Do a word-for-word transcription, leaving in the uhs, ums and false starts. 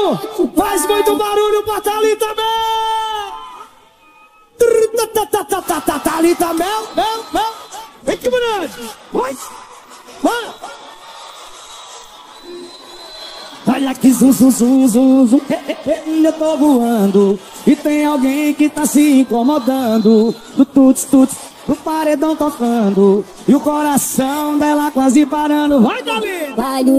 barulho! Faz muito barulho pra Thalita Mel! Thalita Mel, Mel, Mel! Vem que grande! Vai! Vai! Olha que zum, zum, zum, zum, zum. Eu tô voando e tem alguém que tá se incomodando. No tuts, tuts, no paredão tocando e o coração dela quase parando. Vai, Davi!